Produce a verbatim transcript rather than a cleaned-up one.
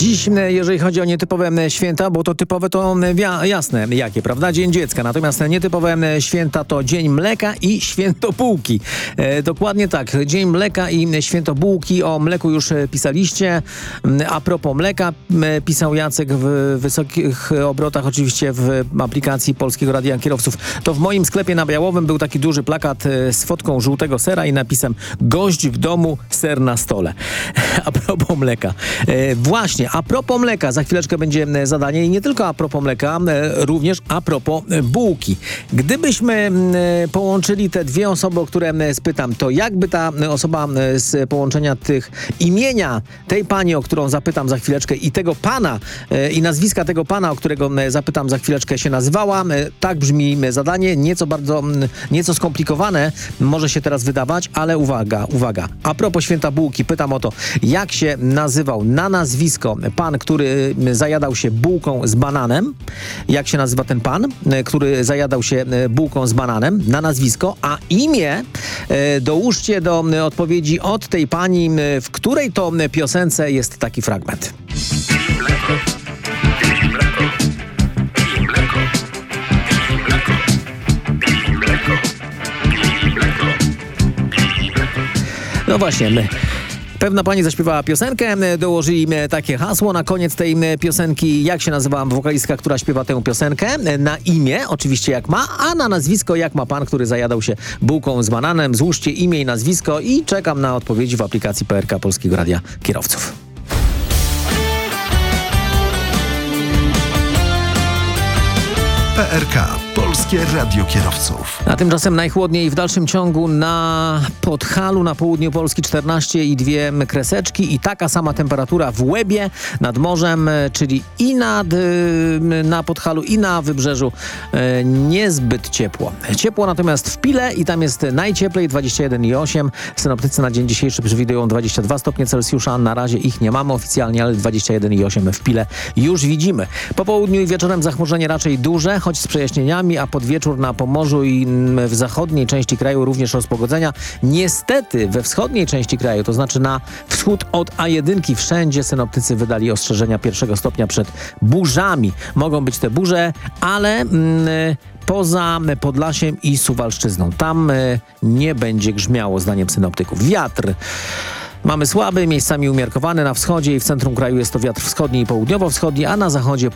Dziś, jeżeli chodzi o nietypowe święta, bo to typowe to jasne jakie, prawda? Dzień Dziecka. Natomiast nietypowe święta to Dzień Mleka i Święto Bułki. E, dokładnie tak. Dzień Mleka i Święto Bułki. O mleku już pisaliście. A propos mleka, pisał Jacek w wysokich obrotach, oczywiście w aplikacji Polskiego Radia Kierowców. To w moim sklepie na Białowym był taki duży plakat z fotką żółtego sera i napisem gość w domu, ser na stole. A propos mleka. E, właśnie, a propos mleka, za chwileczkę będzie zadanie i nie tylko a propos mleka, e, również a propos bułki. Gdybyśmy e, połączyli te dwie osoby, o które e, spytam, to jakby ta osoba e, z połączenia tych imienia tej pani, o którą zapytam za chwileczkę i tego pana e, i nazwiska tego pana, o którego e, zapytam za chwileczkę się nazywała. E, tak brzmi zadanie, nieco bardzo, nieco skomplikowane może się teraz wydawać, ale uwaga, uwaga. A propos Święta Bułki, pytam o to, jak się nazywał na nazwisko pan, który zajadał się bułką z bananem. Jak się nazywa ten pan, który zajadał się bułką z bananem? Na nazwisko. A imię e, dołóżcie do odpowiedzi od tej pani, w której to piosence jest taki fragment. No właśnie, my. Pewna pani zaśpiewała piosenkę, dołożyli takie hasło na koniec tej piosenki, jak się nazywa wokalistka, która śpiewa tę piosenkę, na imię, oczywiście jak ma, a na nazwisko jak ma pan, który zajadał się bułką z bananem. Złóżcie imię i nazwisko i czekam na odpowiedzi w aplikacji P R K Polskiego Radia Kierowców. P R K. Polskie Radio Kierowców. A tymczasem najchłodniej w dalszym ciągu na Podhalu, na południu Polski czternaście i dwie kreseczki i taka sama temperatura w Łebie nad morzem, czyli i nad, na Podhalu i na Wybrzeżu niezbyt ciepło. Ciepło natomiast w Pile i tam jest najcieplej, dwadzieścia jeden i osiem. Synoptycy na dzień dzisiejszy przewidują dwadzieścia dwa stopnie Celsjusza. Na razie ich nie mamy oficjalnie, ale dwadzieścia jeden i osiem w Pile już widzimy. Po południu i wieczorem zachmurzenie raczej duże, choć z przejaśnieniami, a pod wieczór na Pomorzu i w zachodniej części kraju również rozpogodzenia. Niestety we wschodniej części kraju, to znaczy na wschód od A jeden, wszędzie synoptycy wydali ostrzeżenia pierwszego stopnia przed burzami. Mogą być te burze, ale mm, poza Podlasiem i Suwalszczyzną. Tam y, nie będzie grzmiało, zdaniem synoptyków. Wiatr mamy słaby, miejscami umiarkowany na wschodzie i w centrum kraju jest to wiatr wschodni i południowo-wschodni, a na zachodzie